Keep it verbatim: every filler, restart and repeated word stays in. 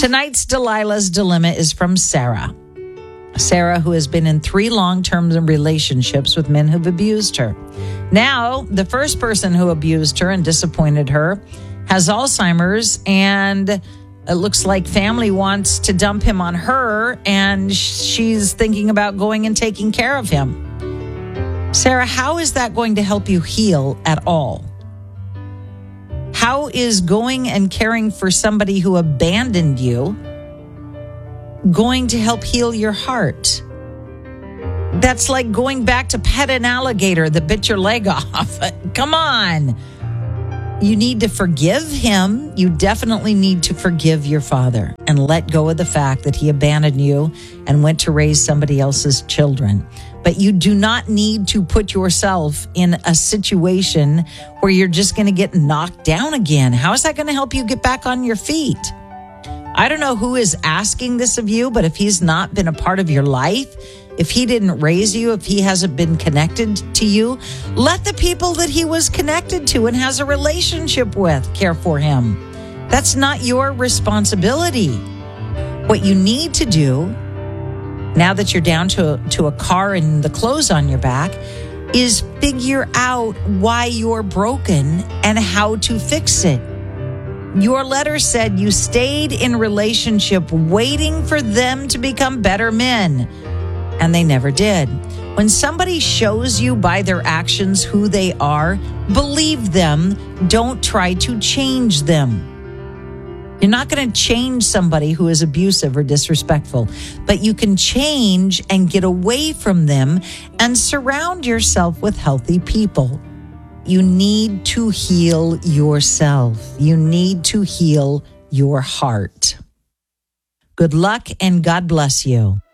Tonight's Delilah's Dilemma is from Sarah. Sarah, who has been in three long-term relationships with men who've abused her. Now, the first person who abused her and disappointed her has Alzheimer's, and it looks like family wants to dump him on her, and she's thinking about going and taking care of him. Sarah, how is that going to help you heal at all? How is going and caring for somebody who abandoned you going to help heal your heart? That's like going back to pet an alligator that bit your leg off. Come on. You need to forgive him. You definitely need to forgive your father and let go of the fact that he abandoned you and went to raise somebody else's children. But you do not need to put yourself in a situation where you're just going to get knocked down again. How is that going to help you get back on your feet? I don't know who is asking this of you, but if he's not been a part of your life, if he didn't raise you, if he hasn't been connected to you, let the people that he was connected to and has a relationship with care for him. That's not your responsibility. What you need to do, now that you're down to, to a car and the clothes on your back, is figure out why you're broken and how to fix it. Your letter said you stayed in relationship waiting for them to become better men, and they never did. When somebody shows you by their actions who they are, believe them. Don't try to change them. You're not going to change somebody who is abusive or disrespectful, but you can change and get away from them and surround yourself with healthy people. You need to heal yourself. You need to heal your heart. Good luck and God bless you.